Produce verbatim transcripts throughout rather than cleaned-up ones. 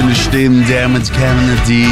für eine Stimme, Dermot Kennedy.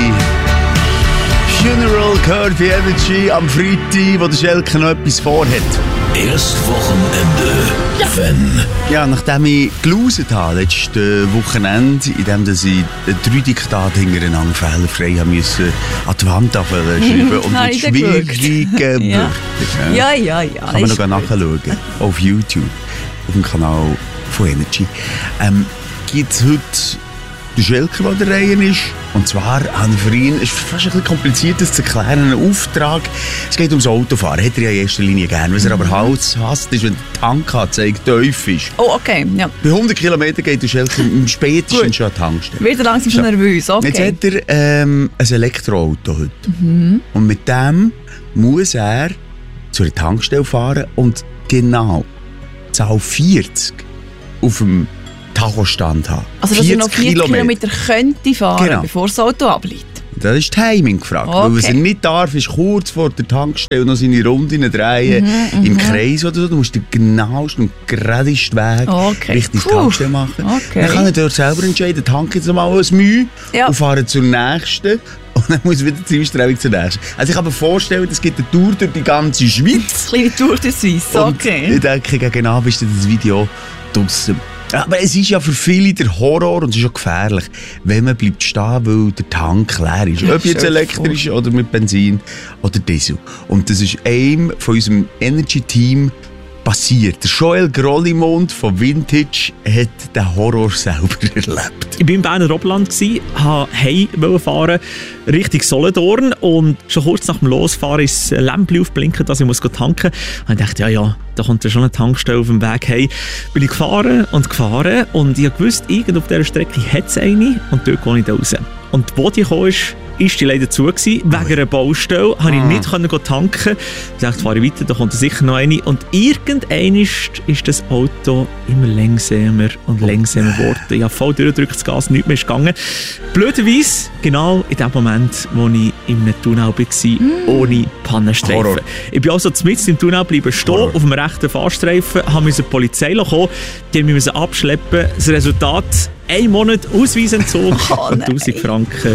Funeral gehört bei Energy am Freitag, wo der Schelke noch etwas vorhat. Erst Wochenende, ja. Fan. Ja, nachdem ich geloset habe, letztes Wochenende, in dem dass ich drei Diktate hintereinander fehlerfrei haben müssen, an die Wand schreiben und mit schwierigen ja. Wörtern. Ja, ja, ja. Kann man noch nachschauen. Auf YouTube, auf dem Kanal von Energy. Ähm, gibt es heute den Schelke, der der Reihe ist. Und zwar habe ich für ihn, es ist fast ein bisschen kompliziert, das zu erklären, einen Auftrag. Es geht ums Autofahren, hat er ja in erster Linie gerne. Was er aber halt hasst, ist, wenn der Tankanzeige tief ist. Oh, okay, ja. Bei hundert Kilometern geht der Schelke spätestens schon an die Tankstelle. Wird er langsam schon nervös, okay. Jetzt hat er ähm, ein Elektroauto heute. Mhm. Und mit dem muss er zu einer Tankstelle fahren und genau Zahl vierzig auf dem Tachostand haben. Also, dass er noch vier Kilometer könnte fahren, genau. bevor das Auto ableitet. Das ist Timing gefragt. Okay. Weil was er nicht darf, ist kurz vor der Tankstelle noch seine Runden drehen mhm, im Kreis oder so. Du musst den genauesten und geradesten Weg okay. Richtung Puh. Tankstelle machen. Okay. Dann kann er dort selber entscheiden, tanke jetzt mal ein Mühe ja. und fahre zur nächsten. Und dann muss wieder die Zielstrebung zur nächsten. Also ich kann mir vorstellen, es gibt eine Tour durch die ganze Schweiz. Eine kleine Tour durch die Schweiz, okay. Und ich denke, gegen Abend ist das Video draussen. Aber es ist ja für viele der Horror und es ist auch gefährlich, wenn man bleibt stehen, weil der Tank leer ist. Ob jetzt elektrisch oder mit Benzin oder Diesel. Und das ist einem von unserem Energy-Team passiert. Der Joel Grollimond von Vintage hat den Horror selber erlebt. Ich war im Berner Oberland, wollte heim fahren, Richtung Solothurn. Und schon kurz nach dem Losfahren ist das Lämpchen aufblinken, dass ich muss tanken muss. Und ich dachte, ja, ja, da kommt ja schon eine Tankstelle auf dem Weg heim. Bin ich gefahren und gefahren und ich wusste, irgend auf dieser Strecke hat es eine und dort gehe ich da raus. Und wo die kam, ist, ist die leider zu gewesen. Wegen einer Baustelle konnte ich nicht tanken. Ich dachte, fahre ich weiter, da kommt sicher noch eine. Und irgendwann ist das Auto immer langsamer und langsamer geworden. Ich habe voll durchgedrückt, das Gas, nichts mehr ist gegangen. Blöderweise, genau in dem Moment, wo ich in einem Tunnel war, mm. ohne Pannenstreifen. Horror. Ich bin also mitten im Tunnel bleiben stehen, Horror. Auf dem rechten Fahrstreifen, haben wir die Polizei kommen, die mussten abschleppen. Das Resultat: ein Monat Ausweisentzug oh, und tausend Franken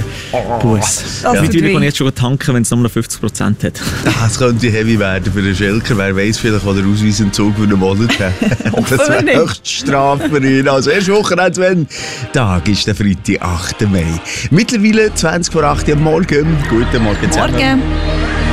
Buß. Ja. Natürlich kann ich jetzt schon tanken, wenn es nur noch fünfzig Prozent hat. Das könnte heavy werden für den Schelker. Wer weiss, vielleicht kann der Ausweisentzug für einen Monat haben. Das wäre höchste Strafe für ihn. Also erst Wochenende, wenn Tag ist der Freitag, achter Mai. Mittlerweile zwanzig vor acht am Morgen. Guten Morgen zusammen. Morgen.